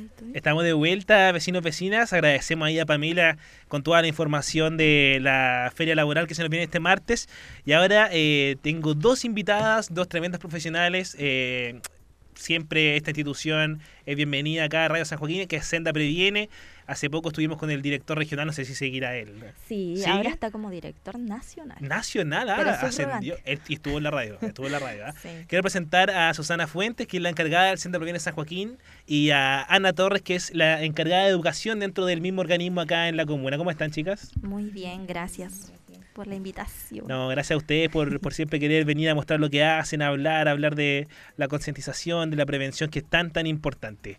Estamos de vuelta, vecinos, vecinas. Agradecemos ahí a Pamela con toda la información de la feria laboral que se nos viene este martes. Y ahora tengo dos invitadas, dos tremendas profesionales. Siempre esta institución es bienvenida acá a Radio San Joaquín, que es Senda Previene. Hace poco estuvimos con el director regional, no sé si seguirá él. Sí, ¿sigue? Ahora está como director nacional. Nacional, ascendió. Y estuvo en la radio. Sí. Quiero presentar a Susana Fuentes, que es la encargada del Senda Previene San Joaquín, y a Ana Torres, que es la encargada de educación dentro del mismo organismo acá en la comuna. ¿Cómo están, chicas? Muy bien, gracias por la invitación. No, gracias a ustedes por siempre querer venir a mostrar lo que hacen, a hablar de la concientización, de la prevención, que es tan importante.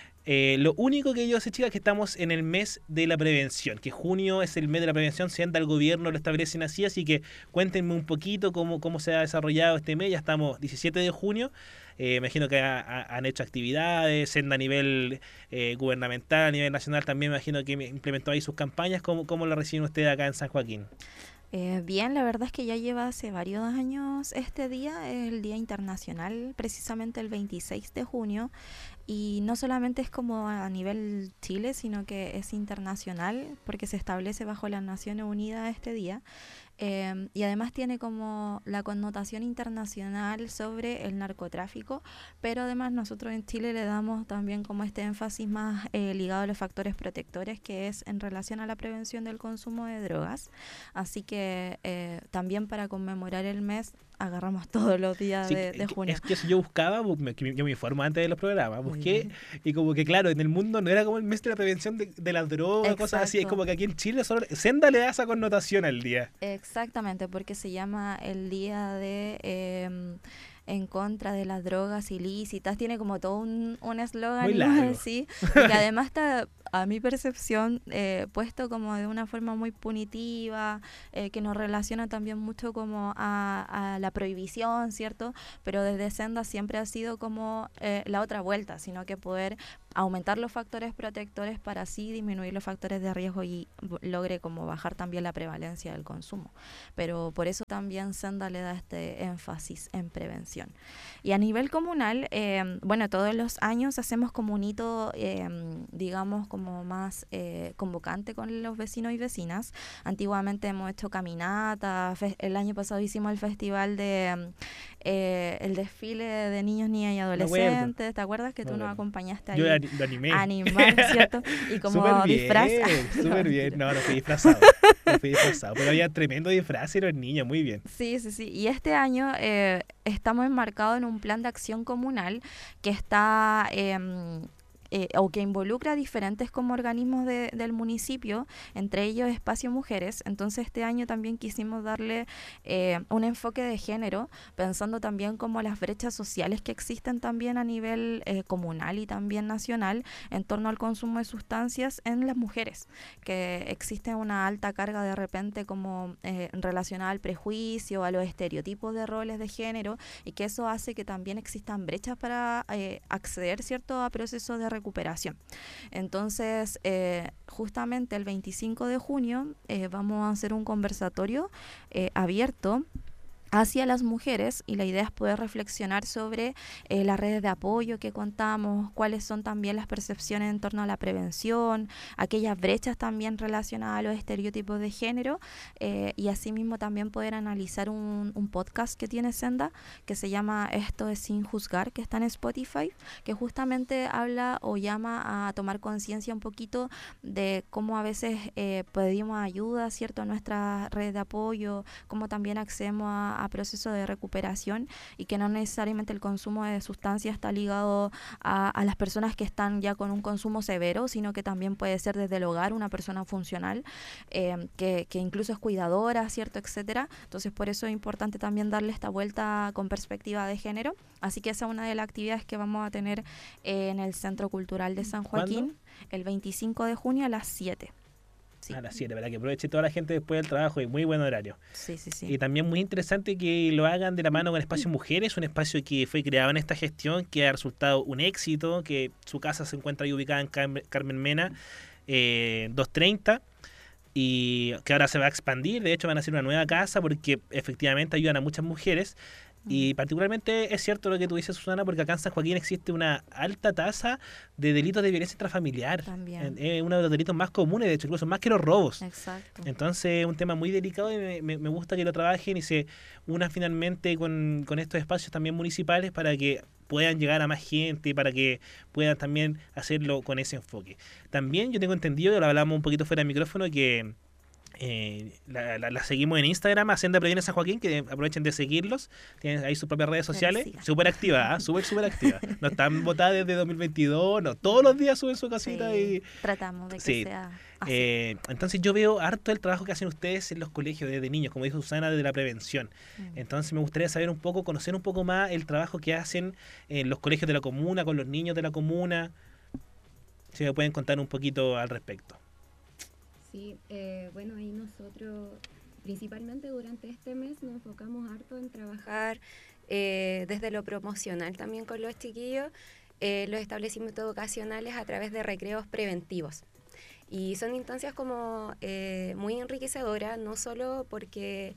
Lo único que yo sé, chicas, es que estamos en el mes de la prevención, que junio es el mes de la prevención, Senda, el gobierno lo establecen así que cuéntenme un poquito cómo se ha desarrollado este mes. Ya estamos 17 de junio, me imagino que han hecho actividades, Senda a nivel gubernamental, a nivel nacional también me imagino que implementó ahí sus campañas. ¿Cómo lo reciben ustedes acá en San Joaquín? Bien, la verdad es que ya lleva hace varios años este día, el Día Internacional, precisamente el 26 de junio, y no solamente es como a nivel Chile, sino que es internacional, porque se establece bajo las Naciones Unidas este día, y además tiene como la connotación internacional sobre el narcotráfico, pero además nosotros en Chile le damos también como este énfasis más ligado a los factores protectores, que es en relación a la prevención del consumo de drogas. Así que también para conmemorar el mes agarramos todos los días de junio. Es que eso yo buscaba, yo me informo antes de los programas, busqué y como que claro, en el mundo no era como el mes de la prevención de las drogas, cosas así, es como que aquí en Chile solo Senda le da esa connotación al día. Exactamente, porque se llama el día de en contra de las drogas ilícitas, tiene como todo un eslogan así, que además está, a mi percepción, puesto como de una forma muy punitiva, que nos relaciona también mucho como a la prohibición, ¿cierto? Pero desde Senda siempre ha sido como la otra vuelta, sino que poder aumentar los factores protectores para así disminuir los factores de riesgo y logre como bajar también la prevalencia del consumo. Pero por eso también Senda le da este énfasis en prevención. Y a nivel comunal, todos los años hacemos como un hito, digamos, como más convocante con los vecinos y vecinas. Antiguamente hemos hecho caminatas, el año pasado hicimos el festival de el desfile de niños, niñas y adolescentes. ¿Te acuerdas que tú nos acompañaste ahí? Yo lo animé. A animar, ¿cierto? Y como disfraz. Súper bien. No fui disfrazado. Pero había tremendo disfraz y los niños, muy bien. Sí. Y este año estamos enmarcados en un plan de acción comunal que está o que involucra a diferentes como organismos del municipio, entre ellos Espacio Mujeres. Entonces este año también quisimos darle un enfoque de género, pensando también como las brechas sociales que existen también a nivel comunal y también nacional en torno al consumo de sustancias en las mujeres, que existe una alta carga de repente como relacionada al prejuicio, a los estereotipos de roles de género, y que eso hace que también existan brechas para acceder, ¿cierto?, a procesos de recuperación. Entonces, justamente el 25 de junio vamos a hacer un conversatorio abierto hacia las mujeres, y la idea es poder reflexionar sobre las redes de apoyo que contamos, cuáles son también las percepciones en torno a la prevención, aquellas brechas también relacionadas a los estereotipos de género, y asimismo también poder analizar un podcast que tiene Senda, que se llama Esto es Sin Juzgar, que está en Spotify, que justamente habla o llama a tomar conciencia un poquito de cómo a veces pedimos ayuda, ¿cierto?, a nuestras redes de apoyo, cómo también accedemos a procesos de recuperación, y que no necesariamente el consumo de sustancias está ligado a las personas que están ya con un consumo severo, sino que también puede ser desde el hogar una persona funcional que incluso es cuidadora, ¿cierto?, etcétera. Entonces por eso es importante también darle esta vuelta con perspectiva de género. Así que esa es una de las actividades que vamos a tener en el Centro Cultural de San Joaquín. ¿Cuándo? El 25 de junio a las 7. Sí. A las 7, ¿verdad? Que aproveche toda la gente después del trabajo, y muy buen horario. Sí. Y también muy interesante que lo hagan de la mano con Espacio Mujeres, un espacio que fue creado en esta gestión, que ha resultado un éxito, que su casa se encuentra ahí ubicada en Carmen Mena 230, y que ahora se va a expandir. De hecho van a hacer una nueva casa porque efectivamente ayudan a muchas mujeres. Y particularmente es cierto lo que tú dices, Susana, porque acá en San Joaquín existe una alta tasa de delitos de violencia intrafamiliar. También. Es uno de los delitos más comunes, de hecho, incluso más que los robos. Exacto. Entonces es un tema muy delicado y me gusta que lo trabajen y se unan finalmente con estos espacios también municipales para que puedan llegar a más gente y para que puedan también hacerlo con ese enfoque. También yo tengo entendido, y lo hablamos un poquito fuera del micrófono, que la seguimos en Instagram, Hacienda Previene San Joaquín, que aprovechen de seguirlos. Tienen ahí sus propias redes sociales. Súper activa, súper activa. No están votadas desde 2022, no, todos los días suben su casita. Y tratamos de que sea así. Entonces yo veo harto el trabajo que hacen ustedes en los colegios desde niños, como dijo Susana, desde la prevención. Entonces me gustaría saber un poco, conocer un poco más el trabajo que hacen en los colegios de la comuna, con los niños de la comuna. Si me pueden contar un poquito al respecto. Sí, bueno, ahí nosotros principalmente durante este mes nos enfocamos harto en trabajar desde lo promocional también con los chiquillos, los establecimientos educacionales a través de recreos preventivos. Y son instancias como muy enriquecedoras, no solo porque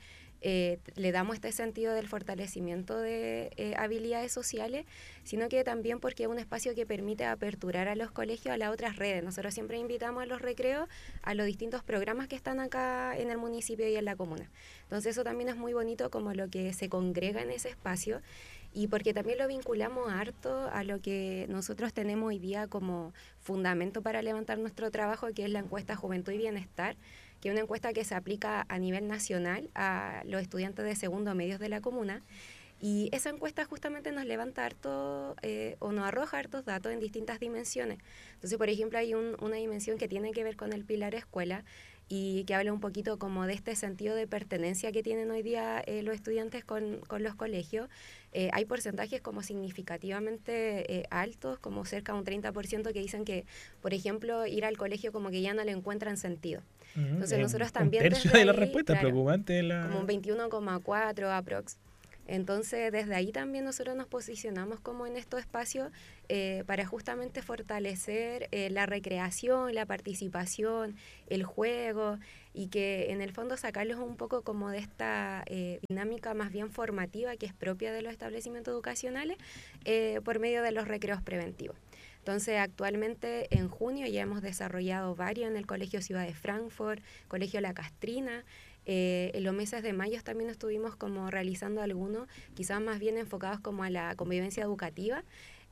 le damos este sentido del fortalecimiento de habilidades sociales, sino que también porque es un espacio que permite aperturar a los colegios a las otras redes. Nosotros siempre invitamos a los recreos a los distintos programas que están acá en el municipio y en la comuna. Entonces eso también es muy bonito como lo que se congrega en ese espacio y porque también lo vinculamos harto a lo que nosotros tenemos hoy día como fundamento para levantar nuestro trabajo, que es la encuesta Juventud y Bienestar, que es una encuesta que se aplica a nivel nacional a los estudiantes de segundo medios de la comuna. Y esa encuesta justamente nos levanta harto o nos arroja hartos datos en distintas dimensiones. Entonces, por ejemplo, hay una dimensión que tiene que ver con el pilar escuela y que habla un poquito como de este sentido de pertenencia que tienen hoy día los estudiantes con los colegios. Hay porcentajes como significativamente altos, como cerca de un 30% que dicen que, por ejemplo, ir al colegio como que ya no le encuentran sentido. Entonces nosotros también... Un tercio de la respuesta, claro, preocupante. Como un 21,4 aprox. Entonces, desde ahí también nosotros nos posicionamos como en estos espacios para justamente fortalecer la recreación, la participación, el juego y que en el fondo sacarlos un poco como de esta dinámica más bien formativa que es propia de los establecimientos educacionales por medio de los recreos preventivos. Entonces, actualmente en junio ya hemos desarrollado varios en el Colegio Ciudad de Frankfurt, Colegio La Castrina. En los meses de mayo también estuvimos como realizando algunos, quizás más bien enfocados como a la convivencia educativa,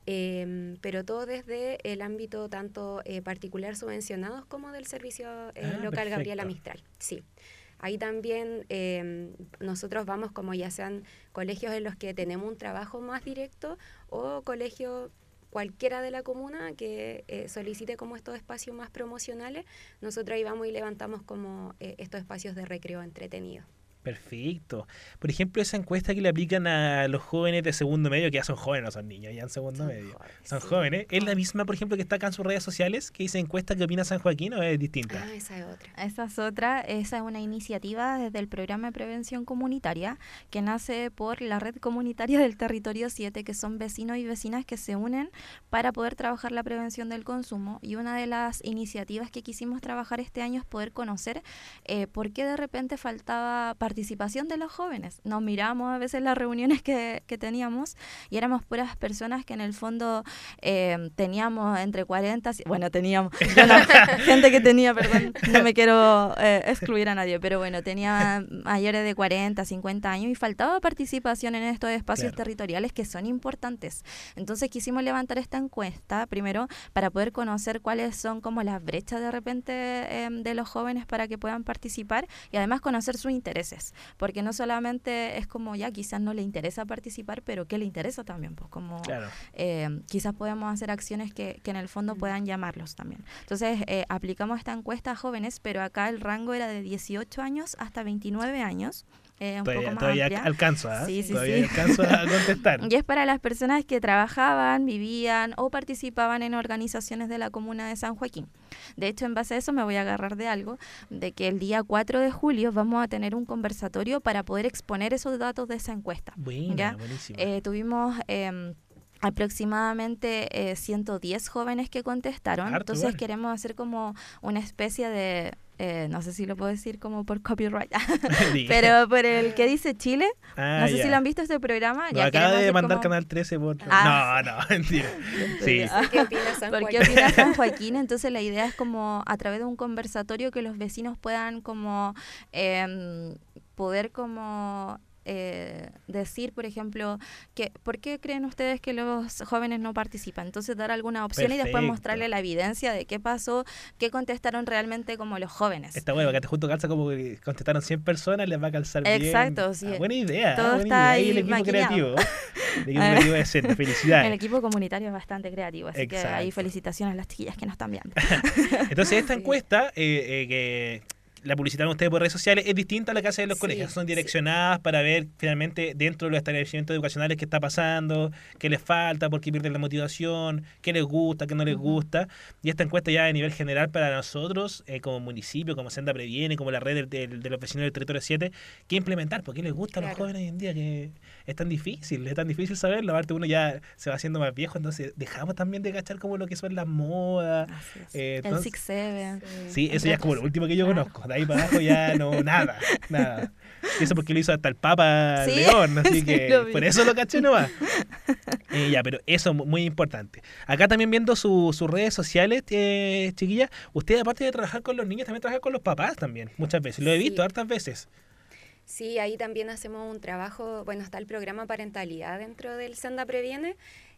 pero todo desde el ámbito tanto particular subvencionados como del servicio local perfecto. Gabriela Mistral. Sí. Ahí también nosotros vamos como ya sean colegios en los que tenemos un trabajo más directo o colegios cualquiera de la comuna que solicite como estos espacios más promocionales, nosotros ahí vamos y levantamos como estos espacios de recreo entretenido. Perfecto. Por ejemplo, esa encuesta que le aplican a los jóvenes de segundo medio, que ya son jóvenes, no son niños, ya en segundo medio. Son jóvenes. ¿Es la misma, por ejemplo, que está acá en sus redes sociales, que dice encuesta que opina San Joaquín, o es distinta? Esa es otra. Esa es una iniciativa desde el programa de prevención comunitaria que nace por la red comunitaria del territorio 7, que son vecinos y vecinas que se unen para poder trabajar la prevención del consumo. Y una de las iniciativas que quisimos trabajar este año es poder conocer por qué de repente faltaba participación de los jóvenes. Nos miramos a veces las reuniones que teníamos y éramos puras personas que en el fondo teníamos entre 40, teníamos, gente que tenía, perdón, no me quiero excluir a nadie, pero bueno, tenía mayores de 40, 50 años y faltaba participación en estos espacios territoriales que son importantes. Entonces quisimos levantar esta encuesta, primero, para poder conocer cuáles son como las brechas de repente de los jóvenes para que puedan participar y además conocer sus intereses. Porque no solamente es como ya quizás no le interesa participar, pero ¿qué le interesa también? Pues como quizás podemos hacer acciones que en el fondo puedan llamarlos también. Entonces aplicamos esta encuesta a jóvenes, pero acá el rango era de 18 años hasta 29 años. Todavía alcanzo, ¿eh? Sí, todavía alcanzo a contestar. Y es para las personas que trabajaban, vivían o participaban en organizaciones de la comuna de San Joaquín. De hecho, en base a eso me voy a agarrar de algo, de que el día 4 de julio vamos a tener un conversatorio para poder exponer esos datos de esa encuesta. Buenísimo. Tuvimos... aproximadamente 110 jóvenes que contestaron. Entonces queremos hacer como una especie de no sé si lo puedo decir como por copyright, Diga. pero por el que dice Chile. Ah, No sé ya. si lo han visto este programa. Lo Ya acaba queremos de decir mandar como- Canal 13 por... Ah. No, mentira. Sí. ¿Qué opina San ¿Por qué Joaquín? opina San Joaquín? Entonces la idea es como a través de un conversatorio que los vecinos puedan como poder como decir, por ejemplo, que ¿por qué creen ustedes que los jóvenes no participan? Entonces dar alguna opción y después Perfecto. mostrarle la evidencia de qué pasó, qué contestaron realmente como los jóvenes. Esta hueva que te justo calza como que contestaron 100 personas, les va a calzar bien. Exacto, sí. Buena idea. Todo buena está idea. ahí Y el equipo maquinado. creativo. El equipo creativo es decente. El Felicidades. equipo comunitario es bastante creativo, así que ahí Exacto. felicitaciones a las chiquillas que nos están viendo. Entonces esta Sí. encuesta que la publicitaron ustedes por redes sociales es distinta a la que hacen los Sí, colegios. Son sí. direccionadas para ver finalmente dentro de los establecimientos educacionales qué está pasando, qué les falta, por qué pierden la motivación, qué les gusta, qué no les Ujú. gusta. Y esta encuesta ya a nivel general para nosotros, como municipio, como Senda Previene, como la red de los vecinos del territorio 7, ¿qué implementar? ¿Por qué les gusta a los Claro. jóvenes hoy en día? Que es tan difícil saberlo. Aparte uno ya se va haciendo más viejo, entonces dejamos también de cachar como lo que son las modas. Así es. El El Six Seven. Sí, eso Entre ya es como lo otros. último que yo Claro. conozco. De ahí para abajo ya no, nada. Y eso porque lo hizo hasta el Papa Sí, León, así sí, que lo vi. por eso lo caché nomás. Ya, pero eso muy importante. Acá también viendo sus redes sociales, chiquillas, usted aparte de trabajar con los niños, también trabaja con los papás también, muchas veces. Lo he Sí. visto hartas veces. Sí, ahí también hacemos un trabajo, bueno, está el programa Parentalidad dentro del Senda Previene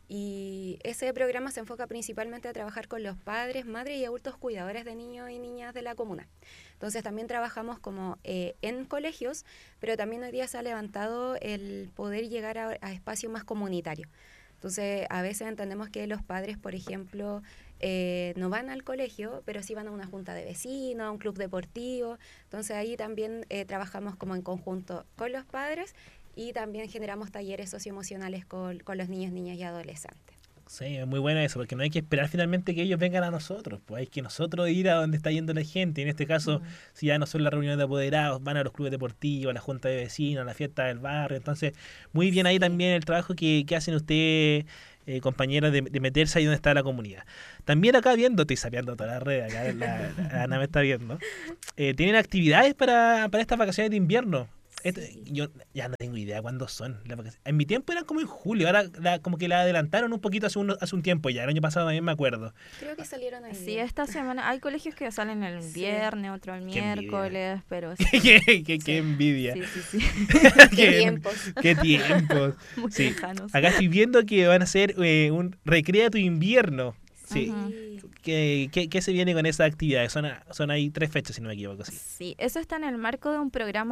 y ese programa se enfoca principalmente a trabajar con los padres, madres y adultos cuidadores de niños y niñas de la comuna. Entonces también trabajamos como en colegios, pero también hoy día se ha levantado el poder llegar a espacios más comunitarios. Entonces a veces entendemos que los padres, por ejemplo, no van al colegio, pero sí van a una junta de vecinos, a un club deportivo. Entonces ahí también trabajamos como en conjunto con los padres y también generamos talleres socioemocionales con los niños, niñas y adolescentes. Sí, es muy buena eso, porque no hay que esperar finalmente que ellos vengan a nosotros, pues hay que nosotros ir a donde está yendo la gente. En este caso, si ya no son las reuniones de apoderados, van a los clubes deportivos, a la junta de vecinos, a la fiesta del barrio. Entonces, muy bien ahí Sí. también el trabajo que hacen ustedes, compañeras, de meterse ahí donde está la comunidad. También acá viendo, estoy sapeando toda la red, acá la Ana me está viendo. ¿Tienen actividades para estas vacaciones de invierno? Sí. Yo ya no tengo idea cuándo son las vacaciones. En mi tiempo eran como en julio, ahora como que la adelantaron un poquito hace un tiempo ya, el año pasado también me acuerdo. Creo que salieron ahí. Sí, esta semana hay colegios que salen el Sí. viernes, otro el Qué envidia. miércoles, pero sí. Qué envidia. Sí, sí, sí. Qué tiempos. Qué tiempos. Muy Sí. lejanos. Acá estoy viendo que van a hacer un Recrea tu invierno. Sí. Ujú. ¿Qué se viene con esas actividades? Son ahí 3 fechas, si no me equivoco. Sí. Sí, eso está en el marco de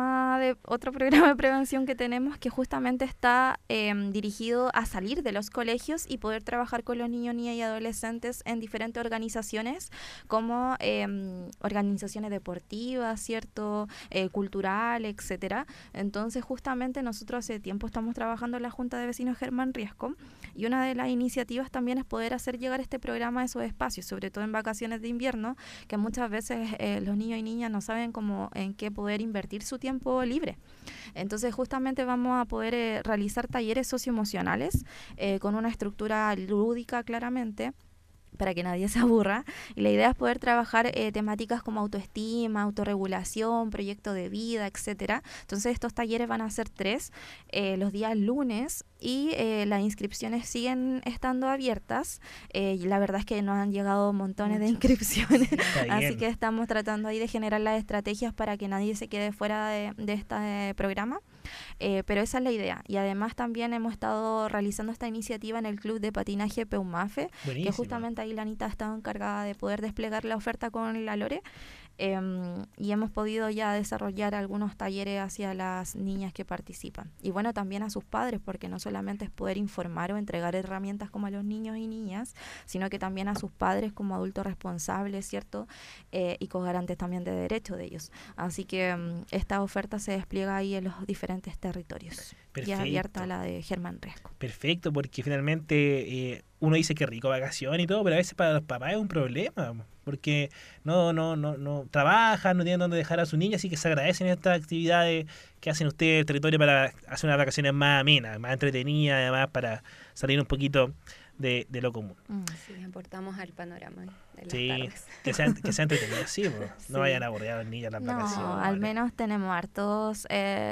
otro programa de prevención que tenemos que justamente está dirigido a salir de los colegios y poder trabajar con los niños, niñas y adolescentes en diferentes organizaciones como organizaciones deportivas, ¿cierto? Cultural, etcétera. Entonces, justamente nosotros hace tiempo estamos trabajando en la Junta de Vecinos Germán Riesco y una de las iniciativas también es poder hacer llegar este programa a esos espacios, sobre todo en vacaciones de invierno, que muchas veces los niños y niñas no saben cómo en qué poder invertir su tiempo libre. Entonces justamente vamos a poder realizar talleres socioemocionales con una estructura lúdica claramente, para que nadie se aburra, y la idea es poder trabajar temáticas como autoestima, autorregulación, proyecto de vida, etcétera. Entonces estos talleres van a ser 3 los días lunes y las inscripciones siguen estando abiertas. Y la verdad es que nos han llegado montones de inscripciones, Está así bien. que estamos tratando ahí de generar las estrategias para que nadie se quede fuera de este programa. Pero esa es la idea. Y además también hemos estado realizando esta iniciativa en el Club de Patinaje Peumafe, que Buenísimo. justamente ahí la Anita ha estado encargada de poder desplegar la oferta con la Lore. Y hemos podido ya desarrollar algunos talleres hacia las niñas que participan. Y bueno, también a sus padres, porque no solamente es poder informar o entregar herramientas como a los niños y niñas, sino que también a sus padres como adultos responsables, ¿cierto? Y cogarantes también de derechos de ellos. Así que esta oferta se despliega ahí en los diferentes territorios. Y es Perfecto. abierta a la de Germán Riesco. Perfecto, porque finalmente uno dice que rico vacación y todo, pero a veces para los papás es un problema, porque no trabajan, no tienen dónde dejar a su niña, así que se agradecen estas actividades que hacen ustedes en el territorio para hacer unas vacaciones más amenas, más entretenidas, además para salir un poquito de lo común. Sí, aportamos al panorama de las Sí, tardes. que sean entretenidas, sí, pues. No vayan a aburrir a los niños las vacaciones. No, al menos tenemos hartos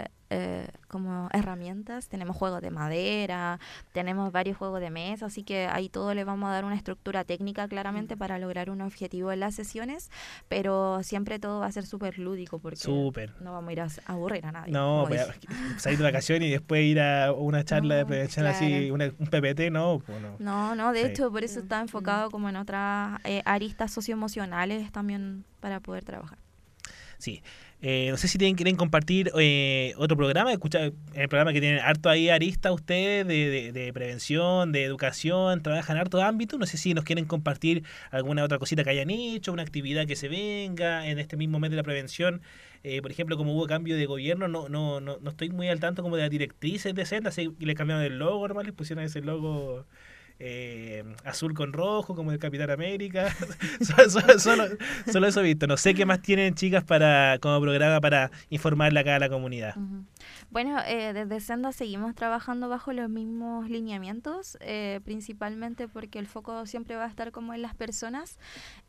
como herramientas, tenemos juegos de madera, tenemos varios juegos de mesa, así que ahí todo le vamos a dar una estructura técnica claramente para lograr un objetivo en las sesiones, pero siempre todo va a ser súper lúdico porque no vamos a ir a aburrir a nadie. No, pues, salir de vacaciones y después ir a una charla de prevención así, un PPT, no, pues no. No, de hecho por eso está enfocado como en otras aristas socioemocionales también para poder trabajar. Sí. No sé si quieren compartir otro programa, escuchar el programa que tienen harto ahí arista ustedes de prevención, de educación, trabajan harto ámbito. No sé si nos quieren compartir alguna otra cosita que hayan hecho, una actividad que se venga en este mismo mes de la prevención. Por ejemplo, como hubo cambio de gobierno, no estoy muy al tanto como de las directrices de Senda, así que le cambiaron el logo, hermano, les pusieron ese logo azul con rojo como el Capitán América. solo eso he visto. No sé qué más tienen, chicas, como programa para informarle acá a la comunidad. Bueno, desde Senda seguimos trabajando bajo los mismos lineamientos, principalmente porque el foco siempre va a estar como en las personas,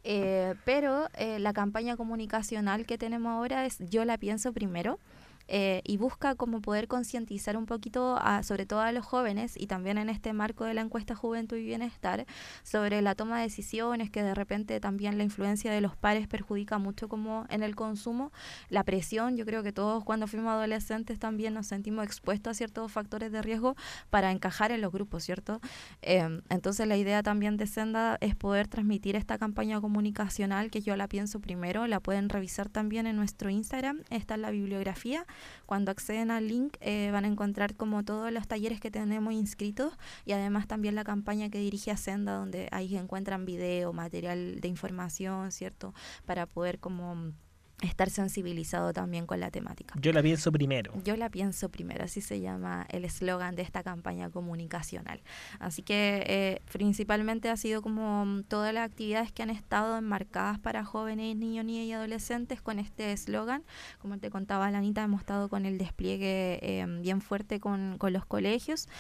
pero la campaña comunicacional que tenemos ahora es Yo la pienso primero. Y busca como poder concientizar un poquito sobre todo a los jóvenes y también en este marco de la encuesta Juventud y Bienestar sobre la toma de decisiones, que de repente también la influencia de los pares perjudica mucho como en el consumo, la presión. Yo creo que todos cuando fuimos adolescentes también nos sentimos expuestos a ciertos factores de riesgo para encajar en los grupos, ¿cierto? Entonces la idea también de Senda es poder transmitir esta campaña comunicacional que Yo la pienso primero. La pueden revisar también en nuestro Instagram, está en la bibliografía. Cuando acceden al link van a encontrar como todos los talleres que tenemos inscritos y además también la campaña que dirige a Senda, donde ahí encuentran video, material de información, ¿cierto? Para poder como estar sensibilizado también con la temática. Yo la pienso primero. Yo la pienso primero, así se llama el eslogan de esta campaña comunicacional. Así que principalmente ha sido como todas las actividades que han estado enmarcadas para jóvenes, niños, niñas y adolescentes con este eslogan. Como te contaba Anita, hemos estado con el despliegue bien fuerte con los colegios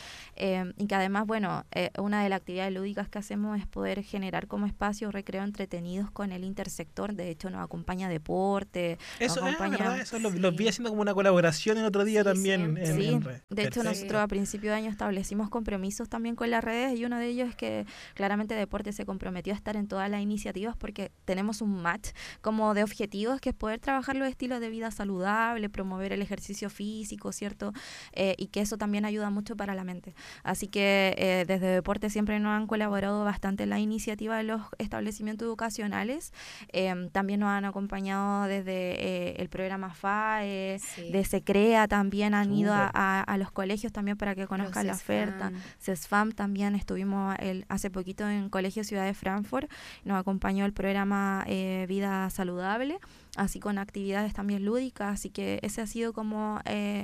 y que además, bueno, una de las actividades lúdicas que hacemos es poder generar como espacios recreo entretenidos con el intersector. De hecho, nos acompaña deporte. Eso es verdad, eso los vi haciendo como una colaboración el otro día también. En red. De hecho nosotros a principio de año establecimos compromisos también con las redes y uno de ellos es que claramente Deporte se comprometió a estar en todas las iniciativas porque tenemos un match como de objetivos que es poder trabajar los estilos de vida saludable, promover el ejercicio físico, ¿cierto? Y que eso también ayuda mucho para la mente. Así que desde Deporte siempre nos han colaborado bastante en la iniciativa de los establecimientos educacionales. También nos han acompañado desde el programa FAE, de Se Crea también han ido a los colegios también para que conozcan la oferta. CESFAM también estuvimos hace poquito en Colegio Ciudad de Frankfurt, nos acompañó el programa Vida Saludable, así con actividades también lúdicas, así que ese ha sido como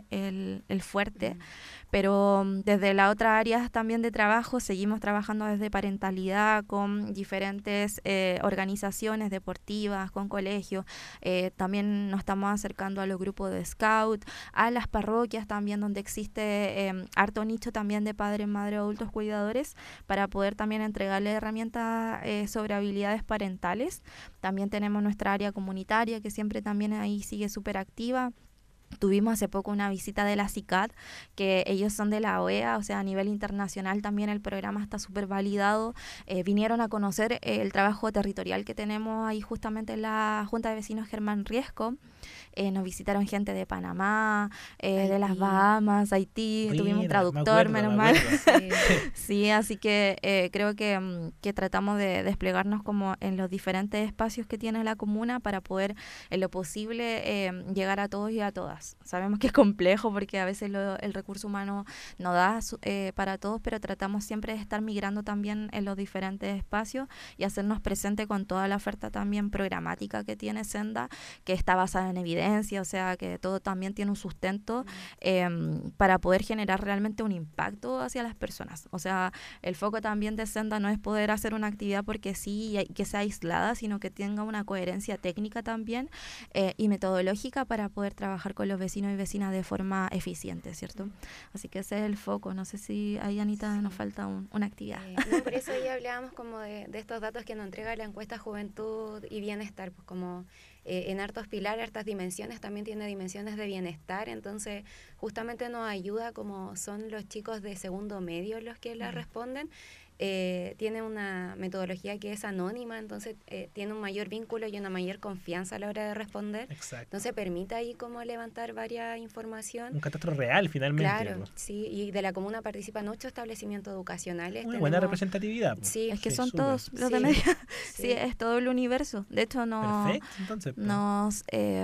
el fuerte. Pero desde las otras áreas también de trabajo seguimos trabajando desde parentalidad con diferentes organizaciones deportivas, con colegios. También nos estamos acercando a los grupos de scout, a las parroquias también donde existe harto nicho también de padres, madres, adultos, cuidadores para poder también entregarles herramientas sobre habilidades parentales. También tenemos nuestra área comunitaria que siempre también ahí sigue súper activa. Tuvimos hace poco una visita de la CICAD, que ellos son de la OEA, o sea, a nivel internacional también el programa está súper validado. Vinieron a conocer el trabajo territorial que tenemos ahí justamente en la Junta de Vecinos Germán Riesco. Nos visitaron gente de Panamá, de las Bahamas, Haití. Mira, tuvimos un traductor, menos mal. Sí. Sí, así que creo que tratamos de desplegarnos como en los diferentes espacios que tiene la comuna para poder, en lo posible, llegar a todos y a todas. Sabemos que es complejo porque a veces el recurso humano no da para todos, pero tratamos siempre de estar migrando también en los diferentes espacios y hacernos presente con toda la oferta también programática que tiene Senda, que está basada en evidencia, o sea que todo también tiene un sustento para poder generar realmente un impacto hacia las personas. O sea, el foco también de Senda no es poder hacer una actividad porque sí y que sea aislada, sino que tenga una coherencia técnica también y metodológica para poder trabajar con con los vecinos y vecinas de forma eficiente, ¿cierto? Así que ese es el foco. No sé si ahí, Anita, nos falta una actividad. No, por eso ya hablábamos como de estos datos que nos entrega la encuesta Juventud y Bienestar, pues como en hartos pilares, hartas dimensiones, también tiene dimensiones de bienestar, entonces justamente nos ayuda, como son los chicos de segundo medio los que la responden. Tiene una metodología que es anónima, entonces tiene un mayor vínculo y una mayor confianza a la hora de responder. Exacto. Entonces permite ahí como levantar varias información. Un catastro real, finalmente. Claro, sí, y de la comuna participan 8 establecimientos educacionales. Muy buena representatividad. Sí, es que sí, son súper. todos los de media. Sí, es todo el universo. De hecho, Perfecto, entonces, pues. nos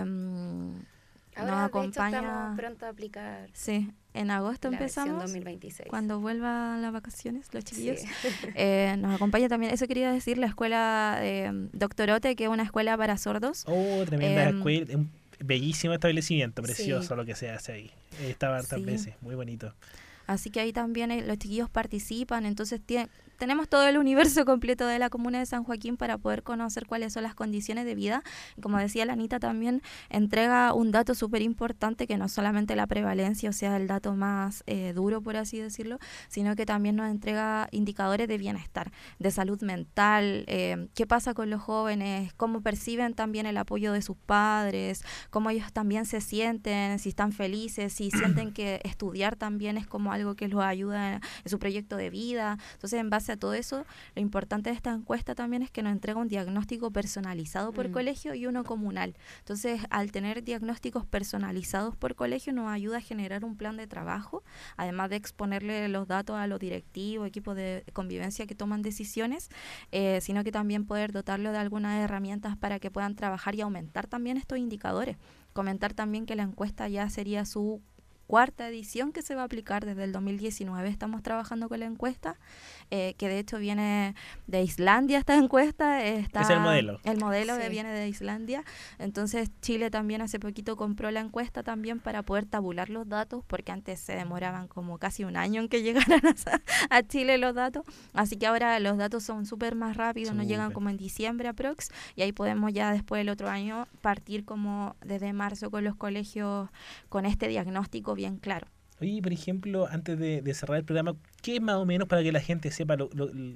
ahora, acompaña. De hecho, estamos pronto a aplicar. Sí, en agosto la versión empezamos. 2026. Cuando vuelvan las vacaciones, los chiquillos. Sí. Nos acompaña también, eso quería decir, la escuela Doctorote, que es una escuela para sordos. Oh, tremenda escuela. Un bellísimo establecimiento, precioso lo que se hace ahí. Estaba hartas veces, muy bonito. Así que ahí también los chiquillos participan, entonces tenemos todo el universo completo de la comuna de San Joaquín para poder conocer cuáles son las condiciones de vida. Como decía la Anita, también entrega un dato súper importante, que no solamente la prevalencia, o sea, el dato más duro, por así decirlo, sino que también nos entrega indicadores de bienestar, de salud mental, qué pasa con los jóvenes, cómo perciben también el apoyo de sus padres, cómo ellos también se sienten, si están felices, si sienten que estudiar también es como algo que los ayuda en su proyecto de vida. Entonces, en base a todo eso, lo importante de esta encuesta también es que nos entrega un diagnóstico personalizado por colegio y uno comunal. Entonces, al tener diagnósticos personalizados por colegio, nos ayuda a generar un plan de trabajo, además de exponerle los datos a los directivos, equipos de convivencia que toman decisiones, sino que también poder dotarlo de algunas herramientas para que puedan trabajar y aumentar también estos indicadores. Comentar también que la encuesta ya sería su 4ª edición que se va a aplicar desde el 2019. Estamos trabajando con la encuesta, que de hecho viene de Islandia esta encuesta. Es el modelo. El modelo Sí. viene de Islandia. Entonces Chile también hace poquito compró la encuesta también para poder tabular los datos, porque antes se demoraban como casi un año en que llegaran a Chile los datos. Así que ahora los datos son súper más rápidos, nos llegan como en diciembre aprox, y ahí podemos ya después del otro año partir como desde marzo con los colegios con este diagnóstico bien claro. Oye, por ejemplo, antes de cerrar el programa, ¿qué es más o menos para que la gente sepa lo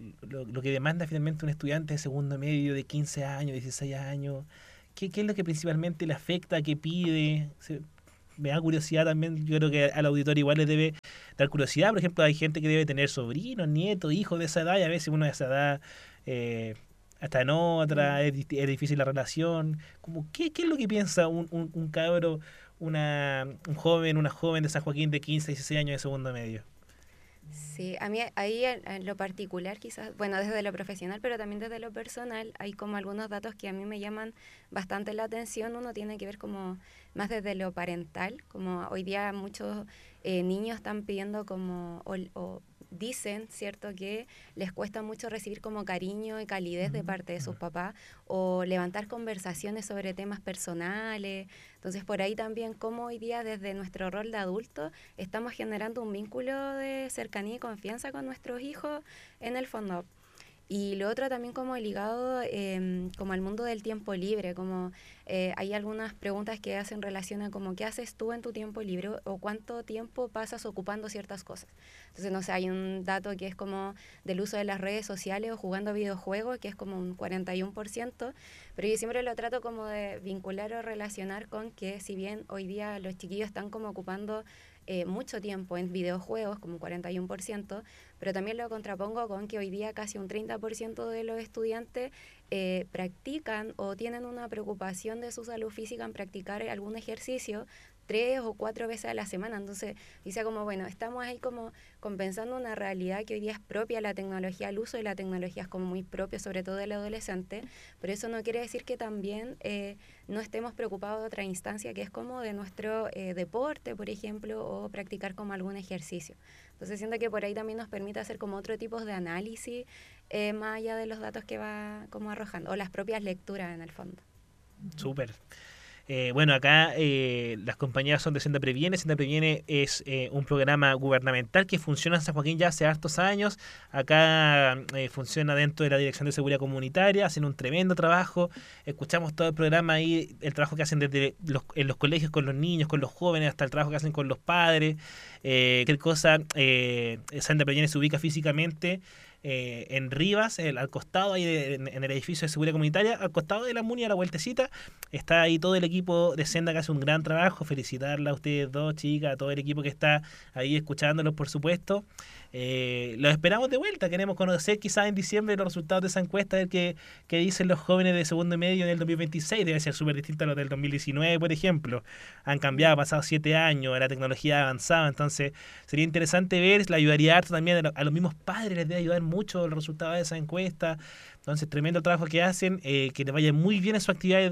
que demanda finalmente un estudiante de segundo medio de 15 años, 16 años? ¿Qué es lo que principalmente le afecta, qué pide? Me da curiosidad también, yo creo que al auditorio igual les debe dar curiosidad. Por ejemplo, hay gente que debe tener sobrinos, nietos, hijos de esa edad, y a veces uno de esa edad hasta en otra, es difícil la relación. Como, ¿qué es lo que piensa un cabro, un joven, una joven de San Joaquín de 15, 16 años de segundo medio? Sí, a mí ahí en lo particular quizás, bueno, desde lo profesional, pero también desde lo personal, hay como algunos datos que a mí me llaman bastante la atención. Uno tiene que ver como más desde lo parental, como hoy día muchos niños están pidiendo como, o dicen, ¿cierto?, que les cuesta mucho recibir como cariño y calidez de parte de sus papás, o levantar conversaciones sobre temas personales. Entonces, por ahí también como hoy día desde nuestro rol de adulto estamos generando un vínculo de cercanía y confianza con nuestros hijos en el fondo. Y lo otro también como ligado como al mundo del tiempo libre, como hay algunas preguntas que hacen relación a como qué haces tú en tu tiempo libre o cuánto tiempo pasas ocupando ciertas cosas. Entonces, no sé, hay un dato que es como del uso de las redes sociales o jugando videojuegos, que es como un 41%, pero yo siempre lo trato como de vincular o relacionar con que si bien hoy día los chiquillos están como ocupando mucho tiempo en videojuegos, como un 41%, pero también lo contrapongo con que hoy día casi un 30% de los estudiantes practican o tienen una preocupación de su salud física en practicar algún ejercicio 3 o 4 veces a la semana. Entonces, dice como, bueno, estamos ahí como compensando una realidad que hoy día es propia de la tecnología, el uso de la tecnología es como muy propio, sobre todo del adolescente, pero eso no quiere decir que también no estemos preocupados de otra instancia, que es como de nuestro deporte, por ejemplo, o practicar como algún ejercicio. Entonces, siento que por ahí también nos permite hacer como otro tipo de análisis, más allá de los datos que va como arrojando, o las propias lecturas en el fondo. Súper. Bueno, acá las compañías son de Senda Previene. Senda Previene es un programa gubernamental que funciona en San Joaquín ya hace hartos años. Acá funciona dentro de la Dirección de Seguridad Comunitaria, hacen un tremendo trabajo. Escuchamos todo el programa ahí, el trabajo que hacen desde en los colegios con los niños, con los jóvenes, hasta el trabajo que hacen con los padres. Qué cosa, Senda Previene se ubica físicamente en Rivas, al costado ahí en el edificio de seguridad comunitaria, al costado de la MUNI, a la vueltecita, está ahí todo el equipo de Senda que hace un gran trabajo. Felicitarla a ustedes dos, chicas, a todo el equipo que está ahí escuchándolos, por supuesto. Los esperamos de vuelta, queremos conocer quizás en diciembre los resultados de esa encuesta, ver qué dicen los jóvenes de segundo medio en el 2026, debe ser súper distinto a los del 2019, por ejemplo. Han cambiado, han pasado 7 años, la tecnología ha avanzado, entonces sería interesante ver, le ayudaría harto también a los mismos padres, les debe ayudar mucho el resultado de esa encuesta. Entonces, tremendo el trabajo que hacen, que les vaya muy bien en sus actividades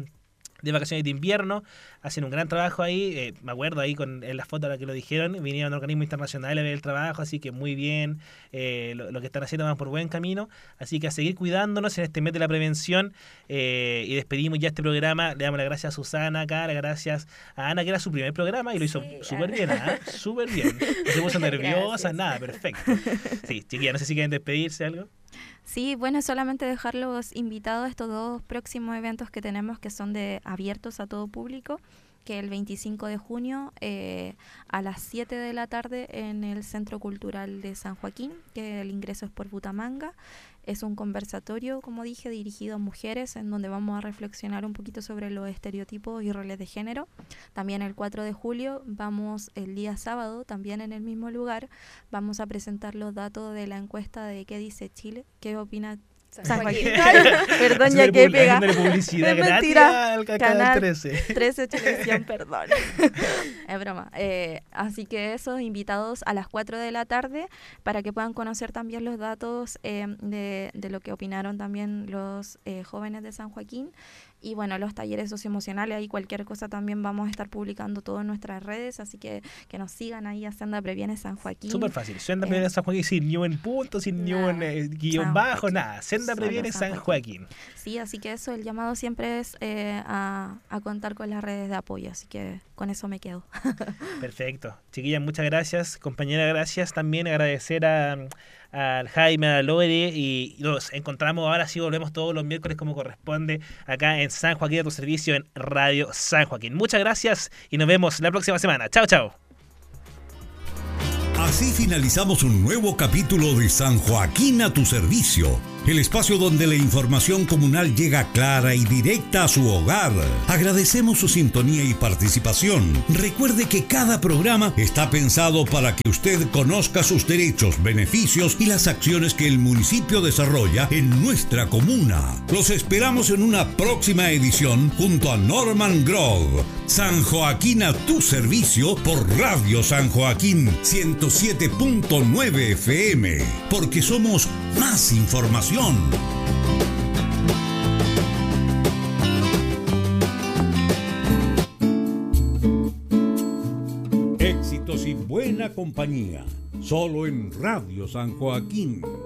de vacaciones de invierno, hacen un gran trabajo ahí, me acuerdo ahí en las fotos a las que lo dijeron, vinieron organismos internacionales a ver el trabajo, así que muy bien, lo que están haciendo van por buen camino, así que a seguir cuidándonos en este mes de la prevención, y despedimos ya este programa. Le damos las gracias a Susana acá, las gracias a Ana, que era su primer programa y lo hizo súper bien, súper bien, no se puso nerviosa, nada, perfecto. Sí, chiquilla, no sé si quieren despedirse algo. Sí, bueno, solamente dejarlos invitados a estos 2 próximos eventos que tenemos, que son abiertos a todo público, que el 25 de junio a las 7 de la tarde en el Centro Cultural de San Joaquín, que el ingreso es por Butamanga. Es un conversatorio, como dije, dirigido a mujeres, en donde vamos a reflexionar un poquito sobre los estereotipos y roles de género. También el 4 de julio vamos el día sábado, también en el mismo lugar, vamos a presentar los datos de la encuesta de ¿Qué dice Chile? ¿Qué opina San Joaquín? Perdón, ya que pega. Publicidad Es gratis mentira. al Canal 13. 13 Televisión, perdón. Es broma. Así que esos invitados a las 4 de la tarde para que puedan conocer también los datos de lo que opinaron también los jóvenes de San Joaquín. Y bueno, los talleres socioemocionales, ahí cualquier cosa también vamos a estar publicando todo en nuestras redes, así que nos sigan ahí a Senda Previene San Joaquín. Súper fácil, Senda Previene San Joaquín, sin ni un punto, sin ni un guión bajo, nada. Senda Previene San Joaquín. Sí, así que eso, el llamado siempre es a contar con las redes de apoyo, así que con eso me quedo. Perfecto. Chiquillas, muchas gracias. Compañera, gracias. También agradecer al Jaime, a Lore, y nos encontramos ahora sí, volvemos todos los miércoles como corresponde acá en San Joaquín, a tu servicio en Radio San Joaquín. Muchas gracias y nos vemos la próxima semana. Chao, chao. Así finalizamos un nuevo capítulo de San Joaquín a tu servicio, el espacio donde la información comunal llega clara y directa a su hogar. Agradecemos su sintonía y participación. Recuerde que cada programa está pensado para que usted conozca sus derechos, beneficios y las acciones que el municipio desarrolla en nuestra comuna. Los esperamos en una próxima edición junto a Norman Grove. San Joaquín a tu servicio por Radio San Joaquín 107.9 FM, porque somos más información. Éxitos y buena compañía, solo en Radio San Joaquín.